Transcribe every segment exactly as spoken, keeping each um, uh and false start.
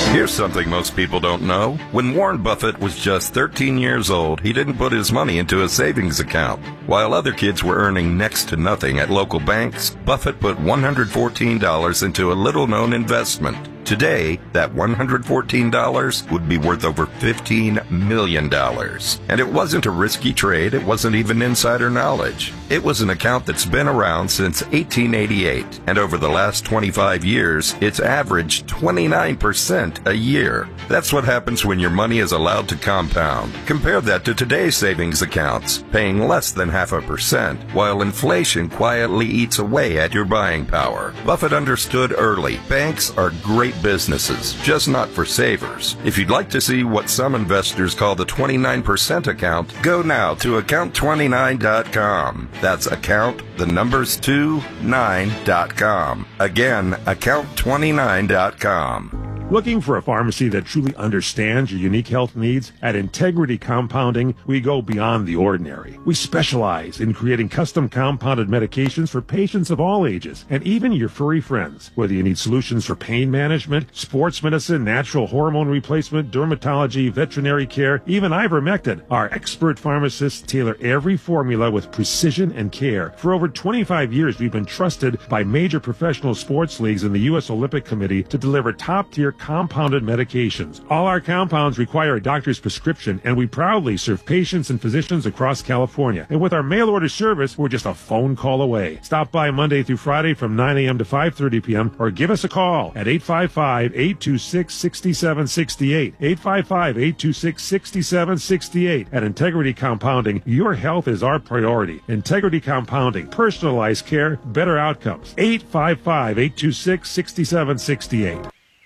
Here's something most people don't know. When Warren Buffett was just thirteen years old, he didn't put his money into a savings account. While other kids were earning next to nothing at local banks, Buffett put one hundred fourteen dollars into a little-known investment. Today, that one hundred fourteen dollars would be worth over fifteen million dollars. And it wasn't a risky trade. It wasn't even insider knowledge. It was an account that's been around since eighteen eighty-eight. And over the last twenty-five years, it's averaged twenty-nine percent a year. That's what happens when your money is allowed to compound. Compare that to today's savings accounts, paying less than half a percent, while inflation quietly eats away at your buying power. Buffett understood early. Banks are great businesses, just not for savers. If you'd like to see what some investors call the twenty-nine percent account, go now to account twenty-nine dot com. That's account, the numbers two, nine dot com. Again, account twenty-nine dot com. Looking for a pharmacy that truly understands your unique health needs? At Integrity Compounding, we go beyond the ordinary. We specialize in creating custom compounded medications for patients of all ages, and even your furry friends. Whether you need solutions for pain management, sports medicine, natural hormone replacement, dermatology, veterinary care, even ivermectin, our expert pharmacists tailor every formula with precision and care. For over twenty-five years, we've been trusted by major professional sports leagues and the U S Olympic Committee to deliver top-tier compounded medications. All our compounds require a doctor's prescription, and we proudly serve patients and physicians across California. And with our mail order service, we're just a phone call away. Stop by Monday through Friday from nine a.m. to five thirty p.m. or give us a call at eight five five, eight two six, six seven six eight. eight five five, eight two six, six seven six eight. At Integrity Compounding, your health is our priority. Integrity Compounding, personalized care, better outcomes. eight five five, eight two six, six seven six eight.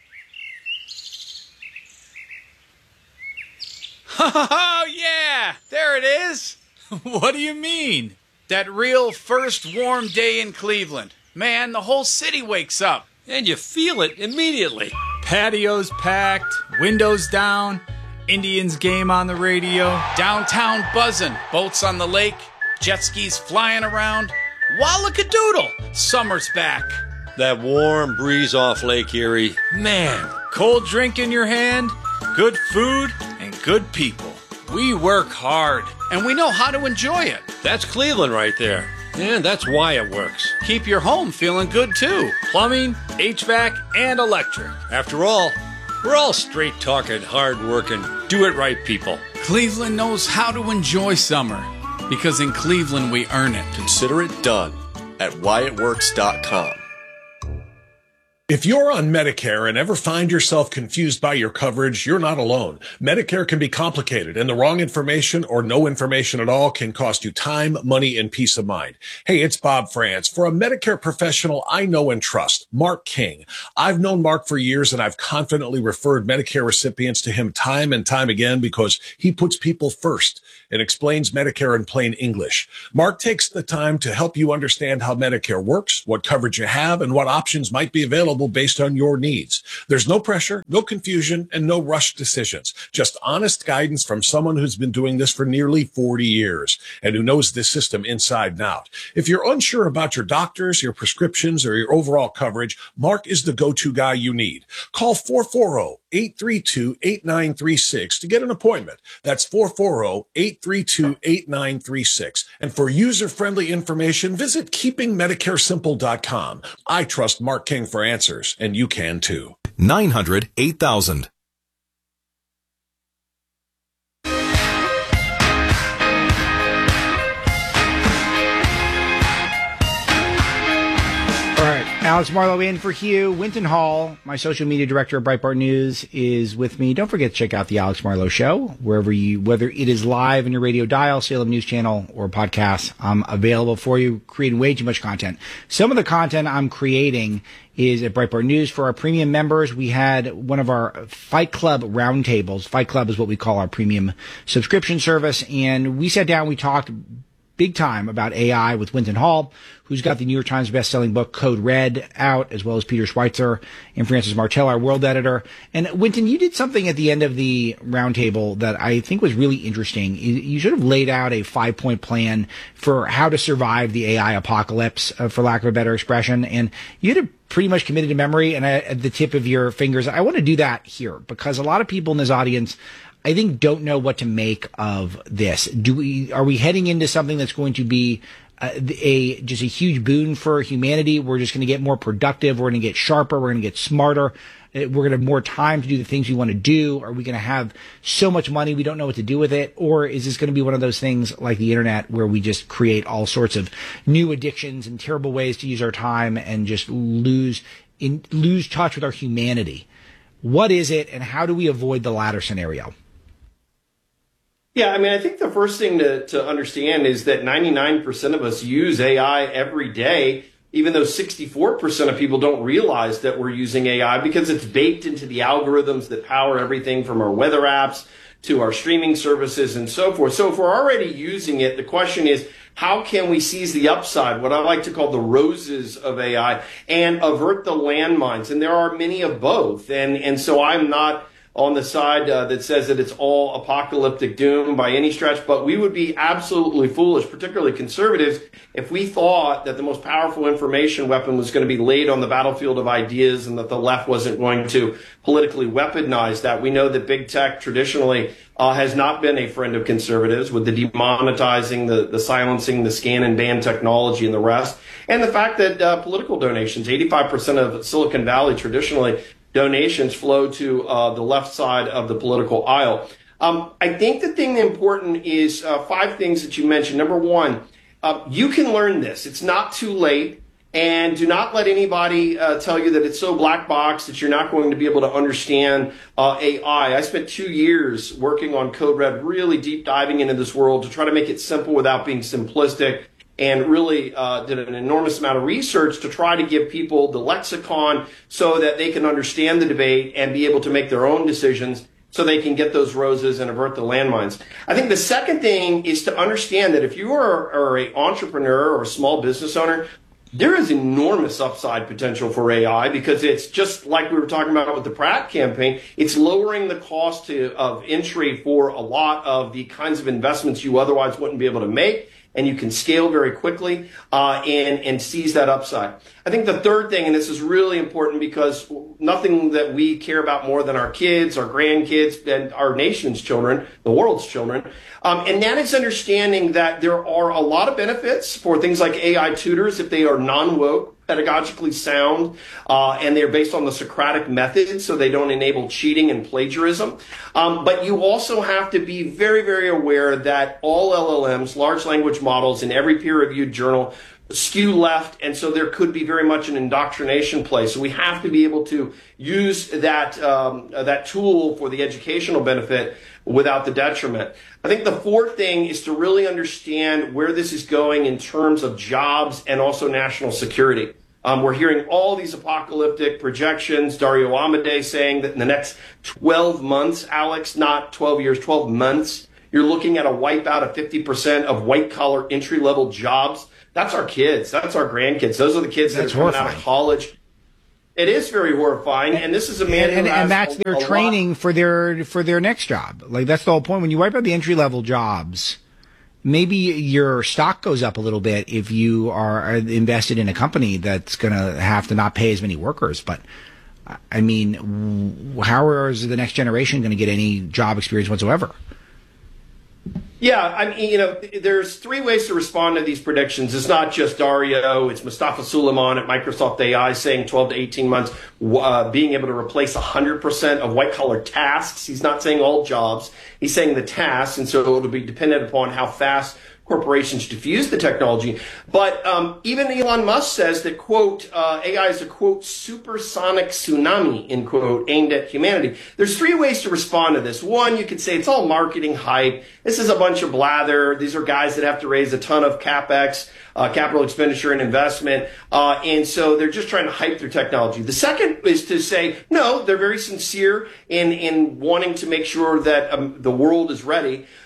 Oh, yeah! There it is! What do you mean? That real first warm day in Cleveland. Man, the whole city wakes up. And you feel it immediately. Patios packed, windows down, Indians game on the radio. Downtown buzzing, boats on the lake, jet skis flying around. Wallakadoodle! Summer's back. That warm breeze off Lake Erie. Man, cold drink in your hand, good food, and good people. We work hard. And we know how to enjoy it. That's Cleveland right there. And that's why it works. Keep your home feeling good, too. Plumbing, H V A C, and electric. After all, we're all straight-talking, hard-working, do-it-right people. Cleveland knows how to enjoy summer. Because in Cleveland, we earn it. Consider it done at why it works dot com. If you're on Medicare and ever find yourself confused by your coverage, you're not alone. Medicare can be complicated, and the wrong information or no information at all can cost you time, money, and peace of mind. Hey, it's Bob France. For a Medicare professional I know and trust, Mark King. I've known Mark for years, and I've confidently referred Medicare recipients to him time and time again because he puts people first and explains Medicare in plain English. Mark takes the time to help you understand how Medicare works, what coverage you have, and what options might be available based on your needs. There's no pressure, no confusion, and no rushed decisions. Just honest guidance from someone who's been doing this for nearly forty years and who knows this system inside and out. If you're unsure about your doctors, your prescriptions, or your overall coverage, Mark is the go-to guy you need. Call four four zero, eight three two, eight nine three six to get an appointment. That's four four zero, eight three two, eight nine three six. And for user-friendly information, visit keeping medicare simple dot com. I trust Mark King for answers, and you can too. nine hundred, eight thousand. Alex Marlowe in for Hugh. Winton Hall, my social media director of Breitbart News, is with me. Don't forget to check out the Alex Marlowe Show, wherever you, whether it is live on your radio dial, Salem News Channel, or podcast. I'm available for you, creating way too much content. Some of the content I'm creating is at Breitbart News. For our premium members, we had one of our Fight Club roundtables. Fight Club is what we call our premium subscription service, and we sat down, we talked big time about A I with Winton Hall, who's got the New York Times bestselling book Code Red out, as well as Peter Schweitzer and Francis Martell, our world editor. And Winton, you did something at the end of the roundtable that I think was really interesting. You, you sort of laid out a five-point plan for how to survive the A I apocalypse, uh, for lack of a better expression. And you had it pretty much committed to memory and at the tip of your fingers. I want to do that here because a lot of people in this audience, I think, don't know what to make of this. Do we, are we heading into something that's going to be uh, a, just a huge boon for humanity? We're just going to get more productive. We're going to get sharper. We're going to get smarter. We're going to have more time to do the things we want to do. Are we going to have so much money we don't know what to do with it? Or is this going to be one of those things like the internet where we just create all sorts of new addictions and terrible ways to use our time and just lose in, lose touch with our humanity? What is it, and how do we avoid the latter scenario? Yeah, I mean, I think the first thing to, to understand is that ninety-nine percent of us use A I every day, even though sixty-four percent of people don't realize that we're using A I because it's baked into the algorithms that power everything from our weather apps to our streaming services and so forth. So if we're already using it, the question is, how can we seize the upside, what I like to call the roses of A I, and avert the landmines? And there are many of both. And, and so I'm not on the side uh, that says that it's all apocalyptic doom by any stretch, but we would be absolutely foolish, particularly conservatives, if we thought that the most powerful information weapon was going to be laid on the battlefield of ideas and that the left wasn't going to politically weaponize that. We know that big tech traditionally uh, has not been a friend of conservatives with the demonetizing, the, the silencing, the scan and ban technology and the rest. And the fact that uh, political donations, eighty-five percent of Silicon Valley traditionally, donations flow to uh, the left side of the political aisle. Um, I think the thing important is uh, five things that you mentioned. Number one, uh, you can learn this. It's not too late. And do not let anybody uh, tell you that it's so black box that you're not going to be able to understand uh, A I. I spent two years working on Code Red, really deep diving into this world to try to make it simple without being simplistic, and really uh, did an enormous amount of research to try to give people the lexicon so that they can understand the debate and be able to make their own decisions so they can get those roses and avert the landmines. I think the second thing is to understand that if you are, are an entrepreneur or a small business owner, there is enormous upside potential for A I because it's just like we were talking about with the Pratt campaign. It's lowering the cost to, of entry for a lot of the kinds of investments you otherwise wouldn't be able to make. And you can scale very quickly uh, and, and seize that upside. I think the third thing, and this is really important because nothing that we care about more than our kids, our grandkids, and our nation's children, the world's children, um, and that is understanding that there are a lot of benefits for things like A I tutors if they are non-woke, pedagogically sound, uh, and they're based on the Socratic method, so they don't enable cheating and plagiarism. Um, but you also have to be very, very aware that all L L Ms, large language models, in every peer-reviewed journal skew left, and so there could be very much an indoctrination play. So we have to be able to use that um, that tool for the educational benefit without the detriment. I think the fourth thing is to really understand where this is going in terms of jobs and also national security. Um, we're hearing all these apocalyptic projections. Dario Amodei saying that in the next twelve months, Alex, not twelve years, twelve months, you're looking at a wipeout of fifty percent of white-collar entry-level jobs. That's our kids. That's our grandkids. Those are the kids that are coming out of college. It is very horrifying, and this is a man and, and, who has and that's their training lot. for their for their next job. Like that's the whole point. When you wipe out the entry level jobs, maybe your stock goes up a little bit if you are invested in a company that's going to have to not pay as many workers. But I mean, how is the next generation going to get any job experience whatsoever? Yeah, I mean, you know, there's three ways to respond to these predictions. It's not just Dario. It's Mustafa Suleiman at Microsoft A I saying twelve to eighteen months, uh, being able to replace one hundred percent of white-collar tasks. He's not saying all jobs. He's saying the tasks, and so it'll be dependent upon how fast corporations diffuse the technology. But um, even Elon Musk says that, quote, uh, A I is a, quote, supersonic tsunami, end quote, aimed at humanity. There's three ways to respond to this. One, you could say it's all marketing hype. This is a bunch of blather. These are guys that have to raise a ton of CapEx, uh, capital expenditure and investment. Uh, and so they're just trying to hype their technology. The second is to say, no, they're very sincere in, in wanting to make sure that um, the world is ready.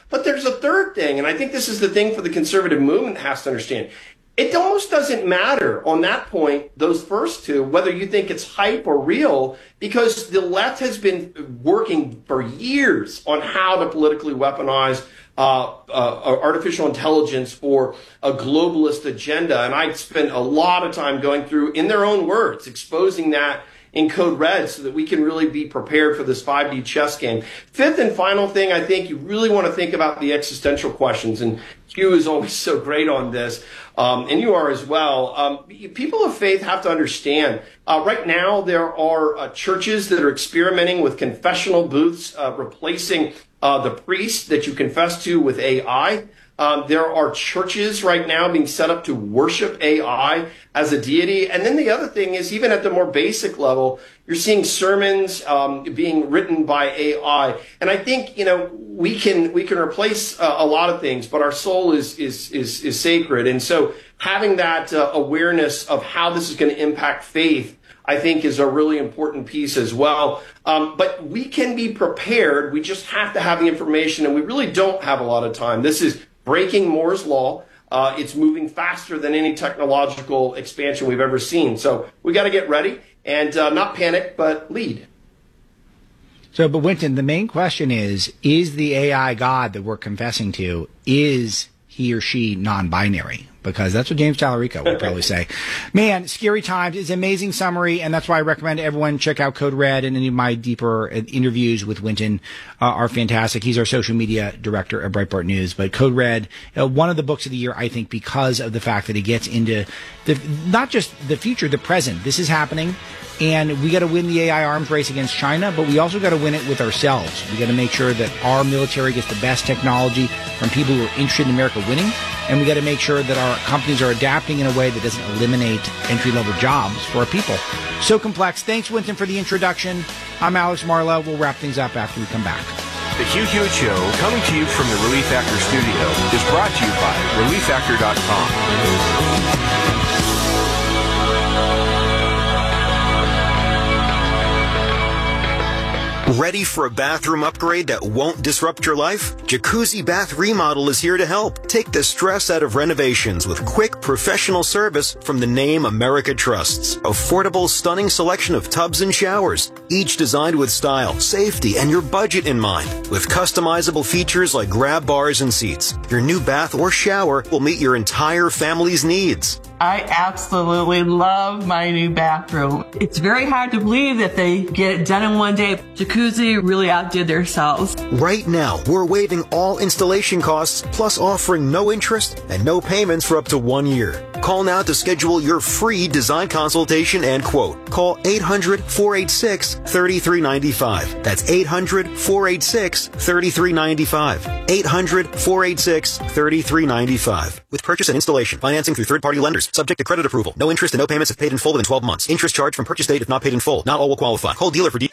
But there's a third thing, and I think this is the thing for the conservative movement has to understand. It almost doesn't matter on that point, those first two, whether you think it's hype or real, because the left has been working for years on how to politically weaponize uh, uh, artificial intelligence for a globalist agenda. And I spent a lot of time going through, in their own words, exposing that in Code Red so that we can really be prepared for this five D chess game. Fifth and final thing, I think you really want to think about the existential questions. And Hugh is always so great on this, um, and you are as well. Um, people of faith have to understand, uh, right now there are uh, churches that are experimenting with confessional booths, uh, replacing uh, the priest that you confess to with A I. Um, there are churches right now being set up to worship A I as a deity. And then the other thing is, even at the more basic level, you're seeing sermons um, being written by A I. And I think, you know, we can we can replace uh, a lot of things, but our soul is is is, is sacred. And so having that uh, awareness of how this is going to impact faith, I think, is a really important piece as well. Um, but we can be prepared. We just have to have the information, and we really don't have a lot of time. This is breaking Moore's law. Uh, it's moving faster than any technological expansion we've ever seen. So we got to get ready and uh, not panic, but lead. So, but Winton, the main question is, is the A I God that we're confessing to, is he or she non-binary? Because that's what James Tallarico would probably say. Man, scary times. It's an amazing summary, and that's why I recommend everyone check out Code Red, and any of my deeper interviews with Winton uh, are fantastic. He's our social media director at Breitbart News. But Code Red, uh, one of the books of the year, I think, because of the fact that he gets into the, not just the future, the present. This is happening, and we got to win the A I arms race against China, but we also got to win it with ourselves. We got to make sure that our military gets the best technology from people who are interested in America winning, and we got to make sure that our companies are adapting in a way that doesn't eliminate entry-level jobs for our people. So complex. Thanks, Winton, for the introduction. I'm Alex Marlow. We'll wrap things up after we come back. The Hugh Hewitt Show, coming to you from the Relief Factor studio, is brought to you by relief factor dot com. Ready for a bathroom upgrade that won't disrupt your life? Jacuzzi Bath Remodel is here to help. Take the stress out of renovations with quick, professional service from the name America trusts. Affordable, stunning selection of tubs and showers, each designed with style, safety, and your budget in mind. With customizable features like grab bars and seats, your new bath or shower will meet your entire family's needs. I absolutely love my new bathroom. It's very hard to believe that they get it done in one day. Jacuzzi really outdid themselves. Right now, we're waiving all installation costs, plus offering no interest and no payments for up to one year. Call now to schedule your free design consultation and quote. Call eight hundred, four eight six, three three nine five. That's eight hundred, four eight six, three three nine five. eight hundred, four eight six, three three nine five. With purchase and installation, financing through third-party lenders, subject to credit approval. No interest and no payments if paid in full within twelve months. Interest charged from purchase date if not paid in full. Not all will qualify. Call dealer for details.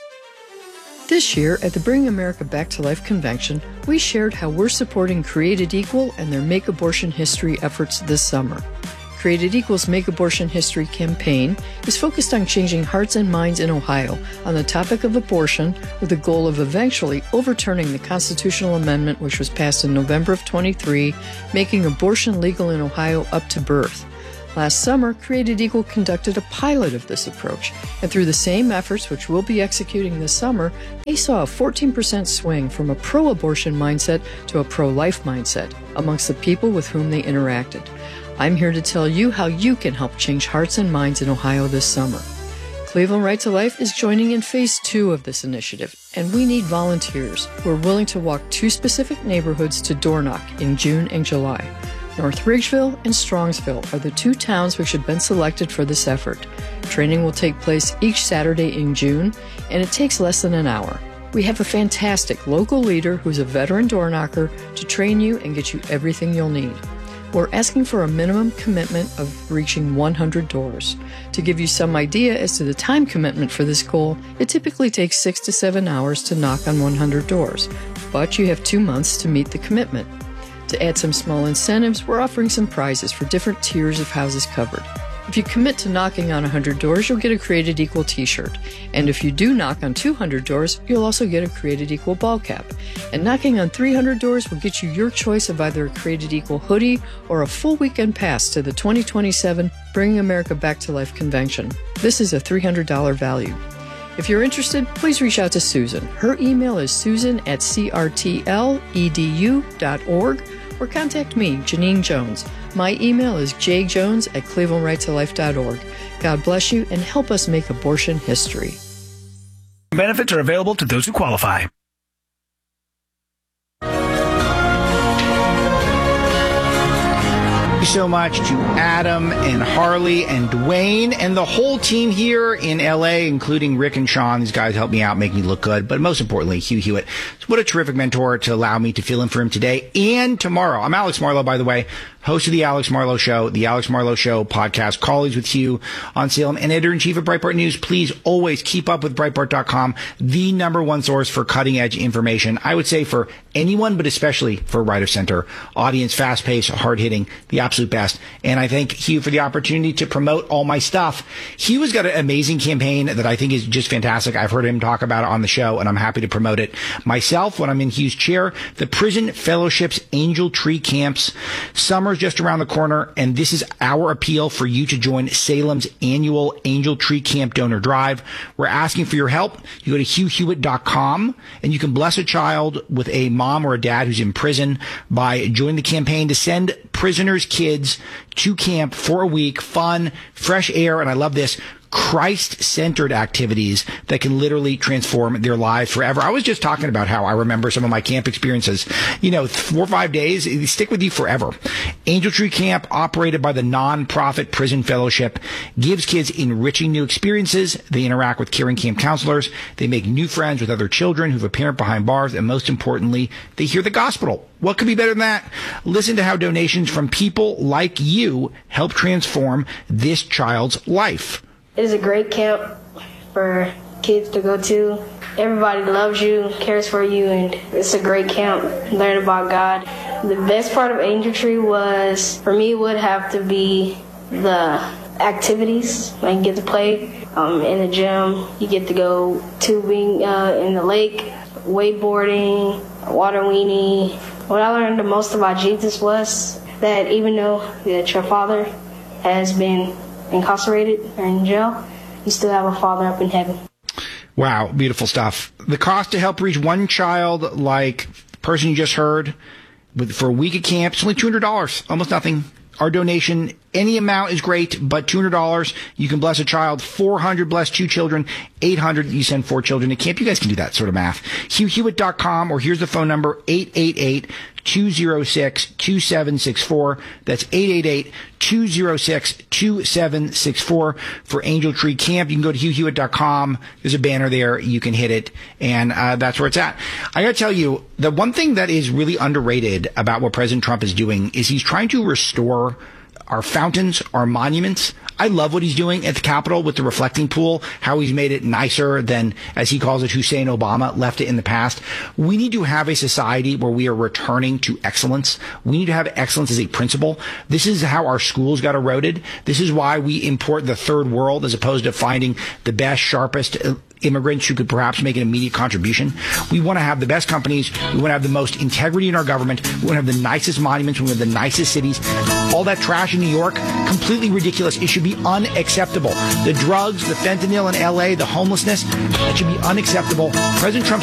This year, at the Bring America Back to Life convention, we shared how we're supporting Created Equal and their Make Abortion History efforts this summer. Created Equal's Make Abortion History campaign is focused on changing hearts and minds in Ohio on the topic of abortion, with the goal of eventually overturning the constitutional amendment which was passed in November of twenty-three, making abortion legal in Ohio up to birth. Last summer, Created Equal conducted a pilot of this approach, and through the same efforts which we'll be executing this summer, they saw a fourteen percent swing from a pro-abortion mindset to a pro-life mindset amongst the people with whom they interacted. I'm here to tell you how you can help change hearts and minds in Ohio this summer. Cleveland Right to Life is joining in phase two of this initiative, and we need volunteers who are willing to walk two specific neighborhoods to door knock in June and July. North Ridgeville and Strongsville are the two towns which have been selected for this effort. Training will take place each Saturday in June, and it takes less than an hour. We have a fantastic local leader who's a veteran door knocker to train you and get you everything you'll need. We're asking for a minimum commitment of reaching one hundred doors. To give you some idea as to the time commitment for this goal, it typically takes six to seven hours to knock on one hundred doors, but you have two months to meet the commitment. To add some small incentives, we're offering some prizes for different tiers of houses covered. If you commit to knocking on one hundred doors, you'll get a Created Equal t-shirt. And if you do knock on two hundred doors, you'll also get a Created Equal ball cap. And knocking on three hundred doors will get you your choice of either a Created Equal hoodie or a full weekend pass to the twenty twenty-seven Bringing America Back to Life convention. This is a three hundred dollars value. If you're interested, please reach out to Susan. Her email is susan at c r t l e d u dot org or contact me, Janine Jones. My email is j jones at cleveland right to life dot org. God bless you and help us make abortion history. Benefits are available to those who qualify. Thank you so much to Adam and Harley and Dwayne and the whole team here in L A, including Rick and Sean. These guys help me out, make me look good. But most importantly, Hugh Hewitt. What a terrific mentor to allow me to fill in for him today and tomorrow. I'm Alex Marlowe, by the way, host of The Alex Marlowe Show, The Alex Marlowe Show podcast, colleagues with Hugh on Salem, and editor-in-chief of Breitbart News. Please always keep up with Breitbart dot com, the number one source for cutting-edge information. I would say for anyone, but especially for right-of-center audience, fast-paced, hard-hitting, the absolute best. And I thank Hugh for the opportunity to promote all my stuff. Hugh has got an amazing campaign that I think is just fantastic. I've heard him talk about it on the show, and I'm happy to promote it myself when I'm in Hugh's chair. The Prison Fellowship's Angel Tree Camps. Summer's just around the corner, and this is our appeal for you to join Salem's annual Angel Tree Camp Donor Drive. We're asking for your help. You go to hugh hewitt dot com, and you can bless a child with a mom or a dad who's in prison by joining the campaign to send prisoners' kids to camp for a week. Fun, fresh air, and I love this, Christ-centered activities that can literally transform their lives forever. I was just talking about how I remember some of my camp experiences. You know, four or five days, they stick with you forever. Angel Tree Camp, operated by the nonprofit Prison Fellowship, gives kids enriching new experiences. They interact with caring camp counselors. They make new friends with other children who have a parent behind bars. And most importantly, they hear the gospel. What could be better than that? Listen to how donations from people like you help transform this child's life. It is a great camp for kids to go to. Everybody loves you, cares for you, and it's a great camp. Learn about God. The best part of Angel Tree was, for me, would have to be the activities. Like you get to play um, in the gym. You get to go tubing uh, in the lake, wakeboarding, water weenie. What I learned the most about Jesus was that even though that your father has been incarcerated or in jail, you still have a father up in heaven. Wow, beautiful stuff. The cost to help reach one child, like the person you just heard, with, for a week at camp, it's only two hundred dollars, almost nothing. Our donation, any amount is great, but two hundred dollars, you can bless a child. four hundred bless two children. eight hundred, you send four children to camp. You guys can do that sort of math. hugh hewitt dot com, or here's the phone number, eight eight eight, two oh six, two seven six four. That's eight eight eight, two oh six, two seven six four for Angel Tree Camp. You can go to hugh hewitt dot com. There's a banner there. You can hit it, and uh, that's where it's at. I got to tell you, the one thing that is really underrated about what President Trump is doing is he's trying to restore our fountains, our monuments. I love what he's doing at the Capitol with the reflecting pool, how he's made it nicer than, as he calls it, Hussein Obama left it in the past. We need to have a society where we are returning to excellence. We need to have excellence as a principle. This is how our schools got eroded. This is why we import the third world as opposed to finding the best, sharpest immigrants who could perhaps make an immediate contribution. We want to have the best companies. We want to have the most integrity in our government. We want to have the nicest monuments. We want to have the nicest cities. All that trash in New York, completely ridiculous. It should be unacceptable. The drugs, the fentanyl in L A, the homelessness, that should be unacceptable. President Trump